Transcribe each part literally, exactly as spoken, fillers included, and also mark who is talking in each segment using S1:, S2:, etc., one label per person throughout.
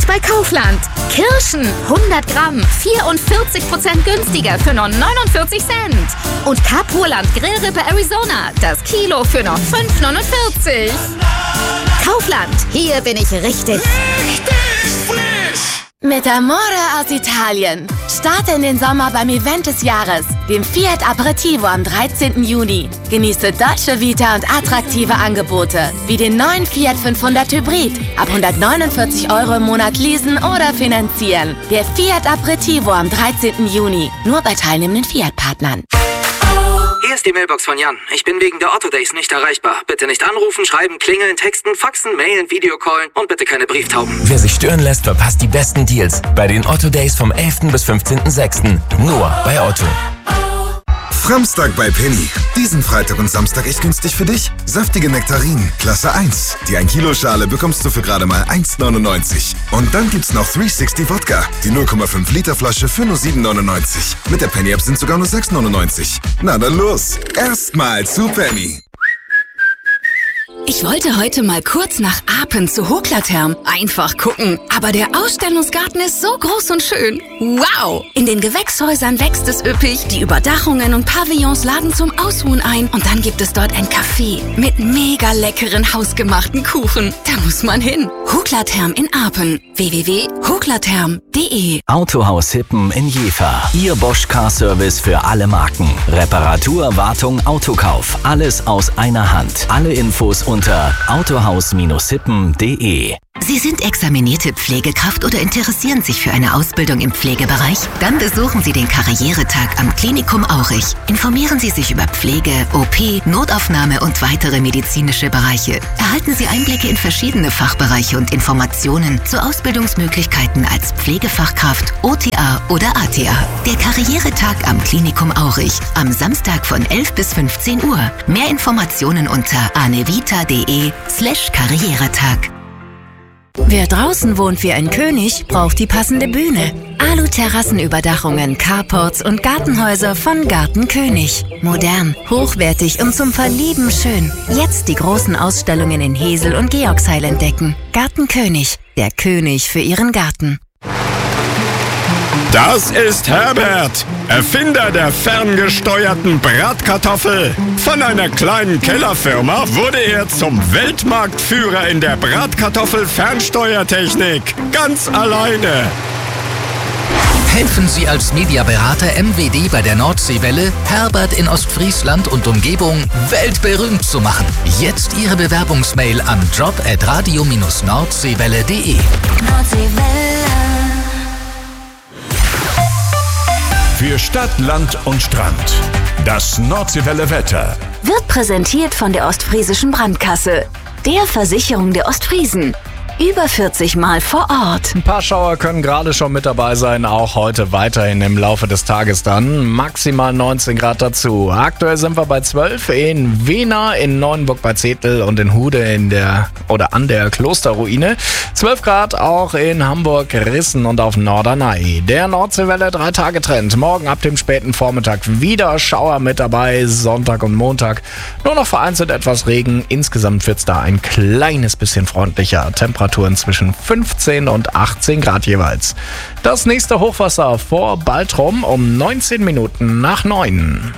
S1: bei Kaufland. Kirschen hundert Gramm, vierundvierzig Prozent günstiger für nur neunundvierzig Cent. Und Capurland Grillrippe Arizona, das Kilo für nur fünf neunundvierzig. Kaufland, hier bin ich richtig.
S2: Richtig frisch!
S3: Mit Amore aus Italien. Starte in den Sommer beim Event des Jahres, dem Fiat Aperitivo am dreizehnten Juni. Genieße deutsche Vita und attraktive Angebote, wie den neuen Fiat fünfhundert Hybrid. Ab hundertneunundvierzig Euro im Monat leasen oder finanzieren. Der Fiat Aperitivo am dreizehnten Juni. Nur bei teilnehmenden Fiat-Partnern.
S4: Hier ist die Mailbox von Jan. Ich bin wegen der Otto Days nicht erreichbar. Bitte nicht anrufen, schreiben, klingeln, texten, faxen, mailen, Videocallen und bitte keine Brieftauben.
S5: Wer sich stören lässt, verpasst die besten Deals bei den Otto Days vom elften bis fünfzehnten sechsten Nur bei Otto.
S6: Framstag bei Penny. Diesen Freitag und Samstag echt günstig für dich. Saftige Nektarinen, Klasse eins. Die ein Kilo Schale bekommst du für gerade mal eins neunundneunzig. Und dann gibt's noch dreihundertsechzig Wodka. Die null Komma fünf Liter Flasche für nur sieben neunundneunzig. Mit der Penny App sind sogar nur sechs neunundneunzig. Na dann los. Erstmal zu Penny.
S7: Ich wollte heute mal kurz nach Apen zu Hoklatherm. Einfach gucken. Aber der Ausstellungsgarten ist so groß und schön. Wow! In den Gewächshäusern wächst es üppig. Die Überdachungen und Pavillons laden zum Ausruhen ein. Und dann gibt es dort ein Café mit mega leckeren hausgemachten Kuchen. Da muss man hin. Hoklatherm in Apen. w w w punkt hoklatherm punkt d e
S8: Autohaus Hippen in Jever. Ihr Bosch Car Service für alle Marken. Reparatur, Wartung, Autokauf. Alles aus einer Hand. Alle Infos unter autohaus hippen punkt d e.
S9: Sie sind examinierte Pflegekraft oder interessieren sich für eine Ausbildung im Pflegebereich? Dann besuchen Sie den Karrieretag am Klinikum Aurich. Informieren Sie sich über Pflege, O P, Notaufnahme und weitere medizinische Bereiche. Erhalten Sie Einblicke in verschiedene Fachbereiche und Informationen zu Ausbildungsmöglichkeiten als Pflegefachkraft, O T A oder A T A. Der Karrieretag am Klinikum Aurich am Samstag von elf bis fünfzehn Uhr. Mehr Informationen unter anevita.de slash Karrieretag.
S3: Wer draußen wohnt wie ein König, braucht die passende Bühne. Alu-Terrassenüberdachungen, Carports und Gartenhäuser von Garten König. Modern, hochwertig und zum Verlieben schön. Jetzt die großen Ausstellungen in Hesel und Georgsheil entdecken. Garten König, der König für Ihren Garten.
S10: Das ist Herbert, Erfinder der ferngesteuerten Bratkartoffel. Von einer kleinen Kellerfirma wurde er zum Weltmarktführer in der Bratkartoffel-Fernsteuertechnik. Ganz alleine.
S11: Helfen Sie als Mediaberater M W D bei der Nordseewelle, Herbert in Ostfriesland und Umgebung weltberühmt zu machen. Jetzt Ihre Bewerbungsmail an job at radio dash nordseewelle punkt de.
S2: Für Stadt, Land und Strand. Das Nordseewelle Wetter.
S3: Wird präsentiert von der Ostfriesischen Brandkasse, der Versicherung der Ostfriesen. Über vierzig Mal vor Ort.
S12: Ein paar Schauer können gerade schon mit dabei sein, auch heute weiterhin im Laufe des Tages dann. Maximal neunzehn Grad dazu. Aktuell sind wir bei zwölf in Wehna, in Neuenburg bei Zetel und in Hude in der oder an der Klosterruine. zwölf Grad auch in Hamburg, Rissen und auf Norderney. Der Nordseewelle drei Tage Trend. Morgen ab dem späten Vormittag wieder Schauer mit dabei. Sonntag und Montag nur noch vereinzelt etwas Regen. Insgesamt wird es da ein kleines bisschen freundlicher. Temperaturen zwischen fünfzehn und achtzehn Grad jeweils. Das nächste Hochwasser vor Baltrum um neunzehn Minuten nach neun.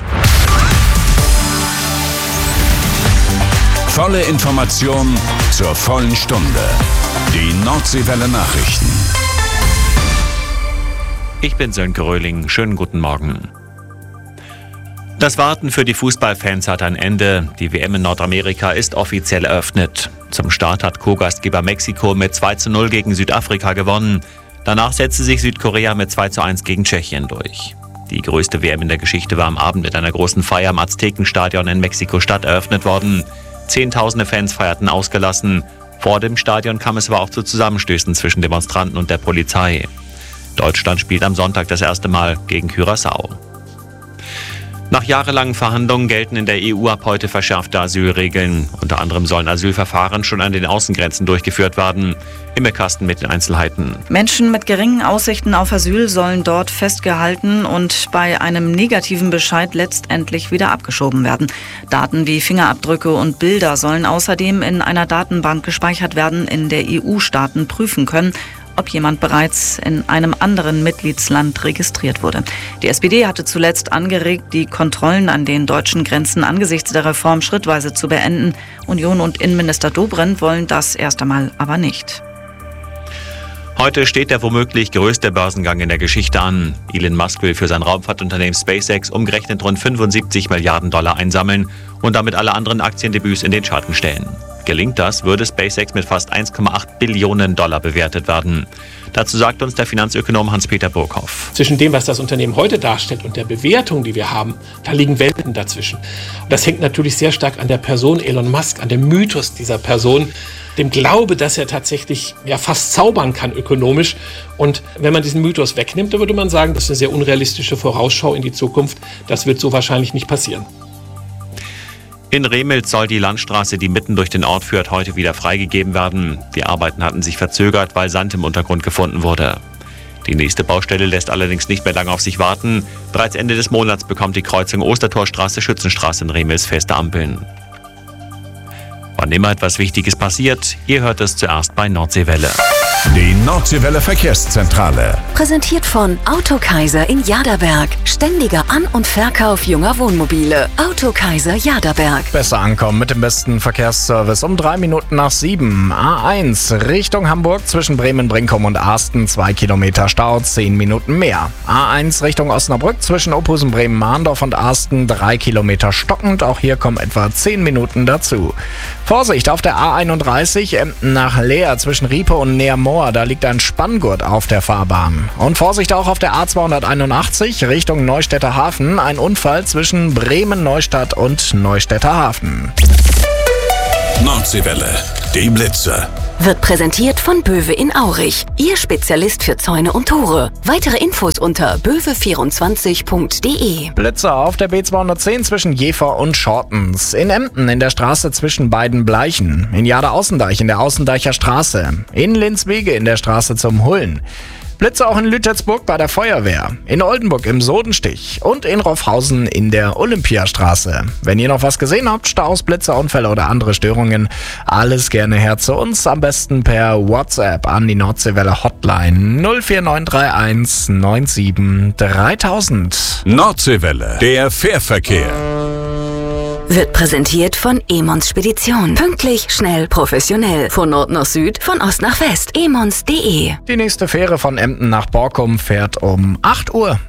S2: Volle Information zur vollen Stunde. Die Nordseewelle Nachrichten.
S13: Ich bin Sönke Röhling. Schönen guten Morgen. Das Warten für die Fußballfans hat ein Ende. Die W M in Nordamerika ist offiziell eröffnet. Zum Start hat Co-Gastgeber Mexiko mit zwei zu null gegen Südafrika gewonnen. Danach setzte sich Südkorea mit zwei zu eins gegen Tschechien durch. Die größte W M in der Geschichte war am Abend mit einer großen Feier am Aztekenstadion in Mexiko-Stadt eröffnet worden. Zehntausende Fans feierten ausgelassen. Vor dem Stadion kam es aber auch zu Zusammenstößen zwischen Demonstranten und der Polizei. Deutschland spielt am Sonntag das erste Mal gegen Curaçao. Nach jahrelangen Verhandlungen gelten in der E U ab heute verschärfte Asylregeln. Unter anderem sollen Asylverfahren schon an den Außengrenzen durchgeführt werden. Imme Kasten mit den Einzelheiten.
S14: Menschen mit geringen Aussichten auf Asyl sollen dort festgehalten und bei einem negativen Bescheid letztendlich wieder abgeschoben werden. Daten wie Fingerabdrücke und Bilder sollen außerdem in einer Datenbank gespeichert werden, in der E U-Staaten prüfen können, ob jemand bereits in einem anderen Mitgliedsland registriert wurde. Die S P D hatte zuletzt angeregt, die Kontrollen an den deutschen Grenzen angesichts der Reform schrittweise zu beenden. Union und Innenminister Dobrindt wollen das erst einmal aber nicht.
S13: Heute steht der womöglich größte Börsengang in der Geschichte an. Elon Musk will für sein Raumfahrtunternehmen SpaceX umgerechnet rund fünfundsiebzig Milliarden Dollar einsammeln und damit alle anderen Aktiendebüts in den Schatten stellen. Gelingt das, würde SpaceX mit fast eins Komma acht Billionen Dollar bewertet werden. Dazu sagt uns der Finanzökonom Hans-Peter Burkhoff.
S15: Zwischen dem, was das Unternehmen heute darstellt und der Bewertung, die wir haben, da liegen Welten dazwischen. Und das hängt natürlich sehr stark an der Person Elon Musk, an dem Mythos dieser Person, dem Glaube, dass er tatsächlich ja fast zaubern kann ökonomisch. Und wenn man diesen Mythos wegnimmt, dann würde man sagen, das ist eine sehr unrealistische Vorausschau in die Zukunft. Das wird so wahrscheinlich nicht passieren.
S13: In Remels soll die Landstraße, die mitten durch den Ort führt, heute wieder freigegeben werden. Die Arbeiten hatten sich verzögert, weil Sand im Untergrund gefunden wurde. Die nächste Baustelle lässt allerdings nicht mehr lange auf sich warten. Bereits Ende des Monats bekommt die Kreuzung Ostertorstraße-Schützenstraße in Remels feste Ampeln. Wann immer etwas Wichtiges passiert, ihr hört es zuerst bei Nordseewelle.
S2: Die Nordseewelle Verkehrszentrale.
S7: Präsentiert von Autokaiser in Jaderberg. Ständiger An- und Verkauf junger Wohnmobile. Autokaiser Jaderberg.
S12: Besser ankommen mit dem besten Verkehrsservice um drei Minuten nach sieben. A eins Richtung Hamburg zwischen Bremen-Brinkum und Arsten. Zwei Kilometer Stau, zehn Minuten mehr. A eins Richtung Osnabrück zwischen Ophusen, Bremen-Mahndorf und Arsten. Drei Kilometer stockend. Auch hier kommen etwa zehn Minuten dazu. Vorsicht auf der A einunddreißig Emden nach Leer zwischen Riepe und Neermoor. Da liegt ein Spanngurt auf der Fahrbahn. Und Vorsicht auch auf der A zweihunderteinundachtzig Richtung Neustädter Hafen. Ein Unfall zwischen Bremen-Neustadt und Neustädter Hafen.
S2: Nordseewelle, die Blitzer.
S7: Wird präsentiert von Böwe in Aurich. Ihr Spezialist für Zäune und Tore. Weitere Infos unter böwe vierundzwanzig punkt de.
S12: Blitzer auf der B zweihundertzehn zwischen Jever und Schortens. In Emden in der Straße zwischen beiden Bleichen. In Jade-Außendeich in der Außendeicher Straße. In Linzwege in der Straße zum Hullen. Blitzer auch in Lütetsburg bei der Feuerwehr, in Oldenburg im Sodenstich und in Roffhausen in der Olympiastraße. Wenn ihr noch was gesehen habt, Staus, Blitzer, Unfälle oder andere Störungen, alles gerne her zu uns, am besten per WhatsApp an die Nordseewelle Hotline null vier neun drei eins neun sieben dreitausend.
S2: Nordseewelle, der Fährverkehr.
S7: Wird präsentiert von Emons Spedition. Pünktlich, schnell, professionell. Von Nord nach Süd, von Ost nach West. emons punkt de.
S12: Die nächste Fähre von Emden nach Borkum fährt um acht Uhr.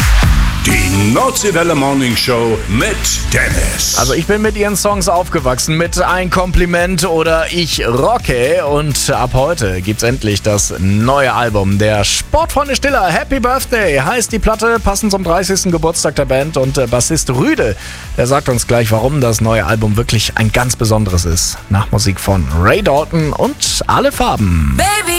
S2: Die Nordseewelle Morning Show mit Dennis.
S12: Also ich bin mit ihren Songs aufgewachsen, mit Ein Kompliment oder Ich rocke. Und ab heute gibt's endlich das neue Album der Sportfreunde Stiller. Happy Birthday heißt die Platte, passend zum dreißigsten Geburtstag der Band. Und äh, Bassist Rüde, der sagt uns gleich, warum das neue Album wirklich ein ganz besonderes ist. Nach Musik von Ray Dalton und Alle Farben.
S7: Baby.